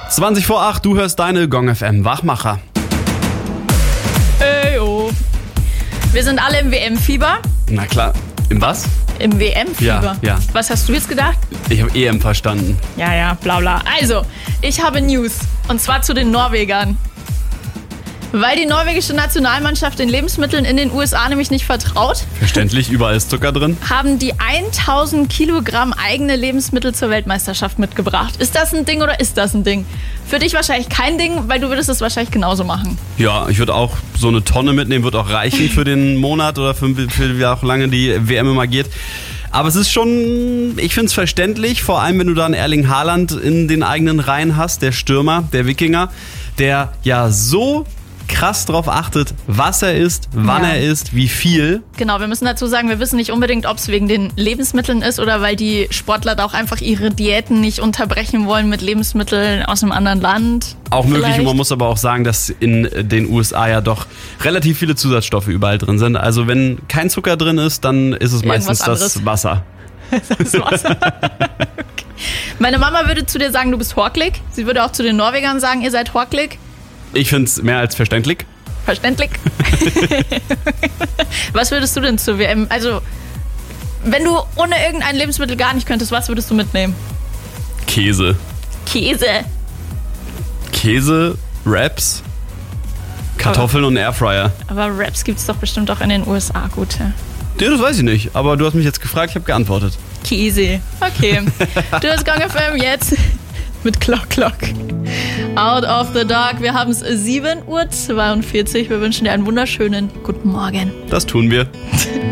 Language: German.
20 vor 8, du hörst deine Gong FM Wachmacher. Eyo. Wir sind alle im WM-Fieber. Na klar. Im was? Im WM-Fieber? Ja. Was hast du jetzt gedacht? Ich habe EM verstanden. Ja, bla bla. Also, ich habe News. Und zwar zu den Norwegern. Weil die norwegische Nationalmannschaft den Lebensmitteln in den USA nämlich nicht vertraut, Verständlich, überall ist Zucker drin. haben die 1000 Kilogramm eigene Lebensmittel zur Weltmeisterschaft mitgebracht. Ist das ein Ding oder ist das ein Ding? Für dich wahrscheinlich kein Ding, weil du würdest es wahrscheinlich genauso machen. Ja, ich würde auch so eine Tonne mitnehmen, wird auch reichen für den Monat oder für wie auch lange die WM immer geht. Aber es ist schon, ich finde es verständlich, vor allem wenn du dann Erling Haaland in den eigenen Reihen hast, der Stürmer, der Wikinger, der ja so krass drauf achtet, was er isst, wann er isst, wie viel. Genau, wir müssen dazu sagen, wir wissen nicht unbedingt, ob es wegen den Lebensmitteln ist oder weil die Sportler da auch einfach ihre Diäten nicht unterbrechen wollen mit Lebensmitteln aus einem anderen Land. Auch möglich, Vielleicht. und man muss aber auch sagen, dass in den USA ja doch relativ viele Zusatzstoffe überall drin sind. Also wenn kein Zucker drin ist, dann ist es meistens das Wasser. Das Wasser. Okay. Meine Mama würde zu dir sagen, du bist horklig. Sie würde auch zu den Norwegern sagen, ihr seid horklig. Ich finde es mehr als verständlich. Verständlich. Was würdest du denn zur WM? Also, wenn du ohne irgendein Lebensmittel gar nicht könntest, was würdest du mitnehmen? Käse. Käse, Wraps, Kartoffeln und Airfryer. aber Wraps gibt es doch bestimmt auch in den USA, gute. Ja, das weiß ich nicht, aber du hast mich jetzt gefragt, ich habe geantwortet. Käse. Okay. Du hast Gong FM jetzt mit Clock. Out of the Dark. Wir haben es 7:42 Uhr. Wir wünschen dir einen wunderschönen guten Morgen. Das tun wir.